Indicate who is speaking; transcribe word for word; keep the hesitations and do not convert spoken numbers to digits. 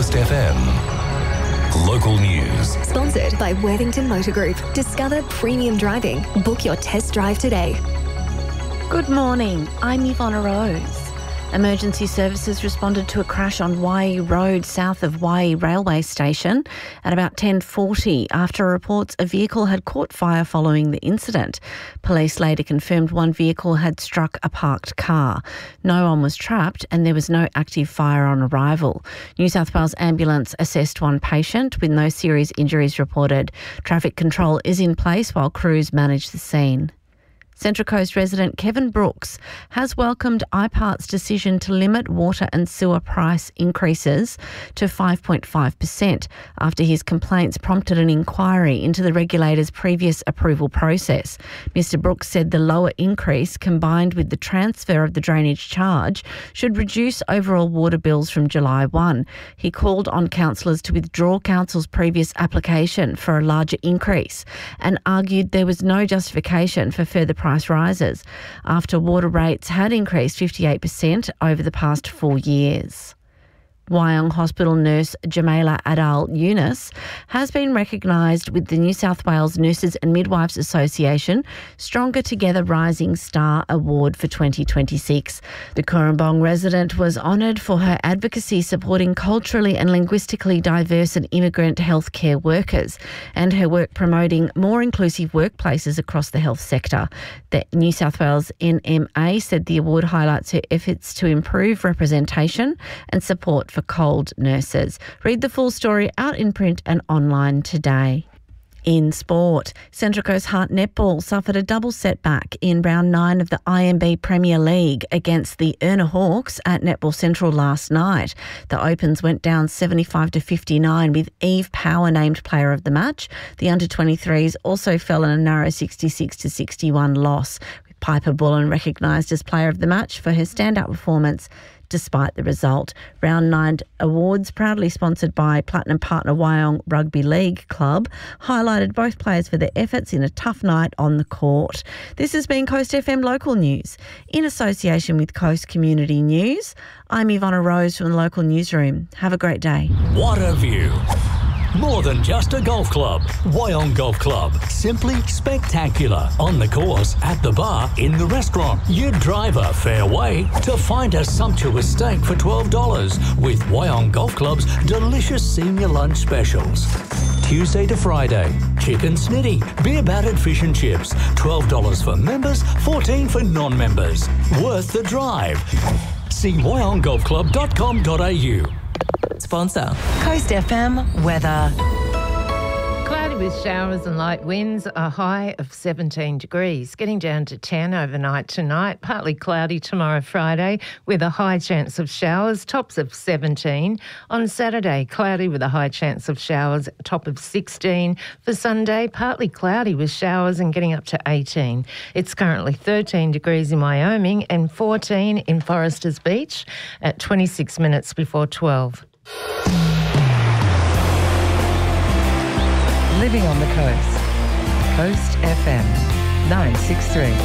Speaker 1: Coast F M. Local news.
Speaker 2: Sponsored by Worthington Motor Group. Discover premium driving. Book your test drive today.
Speaker 3: Good morning. I'm Yvonne Rose. Emergency services responded to a crash on Waihi Road south of Waihi Railway Station at about ten forty after reports a vehicle had caught fire following the incident. Police later confirmed one vehicle had struck a parked car. No one was trapped and there was no active fire on arrival. New South Wales Ambulance assessed one patient with no serious injuries reported. Traffic control is in place while crews manage the scene. Central Coast resident Kevin Brooks has welcomed I P A Rt's decision to limit water and sewer price increases to five point five percent after his complaints prompted an inquiry into the regulator's previous approval process. Mister Brooks said the lower increase, combined with the transfer of the drainage charge, should reduce overall water bills from July first. He called on councillors to withdraw council's previous application for a larger increase and argued there was no justification for further price rises after water rates had increased fifty-eight percent over the past four years. Wyong Hospital nurse Jamila Adal Yunus has been recognised with the New South Wales Nurses and Midwives Association Stronger Together Rising Star Award for twenty twenty-six. The Cooranbong resident was honoured for her advocacy supporting culturally and linguistically diverse and immigrant healthcare workers and her work promoting more inclusive workplaces across the health sector. The New South Wales N M A said the award highlights her efforts to improve representation and support for cold nurses. Read the full story out in print and online today. In sport, Central Coast Heart Netball suffered a double setback in round nine of the I M B Premier League against the Erna Hawks at Netball Central last night. The Opens went down seventy-five to fifty-nine with Eve Power named player of the match. The under twenty-threes also fell in a narrow sixty-six to sixty-one loss, with Piper Bullen recognised as player of the match for her standout performance despite the result. Round nine awards, proudly sponsored by Platinum partner Wyong Rugby League Club, highlighted both players for their efforts in a tough night on the court. This has been Coast F M Local News. In association with Coast Community News, I'm Yvonne Rose from the local newsroom. Have a great day.
Speaker 4: What a view. More than just a golf club. Wyong Golf Club. Simply spectacular. On the course, at the bar, in the restaurant. You drive a fair way to find a sumptuous steak for twelve dollars with Wyong Golf Club's delicious senior lunch specials. Tuesday to Friday, chicken snitty, beer battered fish and chips. twelve dollars for members, fourteen dollars for non-members. Worth the drive. See wyong golf club dot com dot a u.
Speaker 5: Sponsor Coast F M weather.
Speaker 6: Cloudy with showers and light winds, a high of seventeen degrees, getting down to ten overnight tonight. Partly cloudy tomorrow, Friday, with a high chance of showers, tops of seventeen. On Saturday, cloudy with a high chance of showers, top of sixteen. For Sunday, partly cloudy with showers and getting up to eighteen. It's currently thirteen degrees in Wyoming and fourteen in Foresters Beach at twenty-six minutes before twelve.
Speaker 5: Living on the coast. Coast F M nine six three.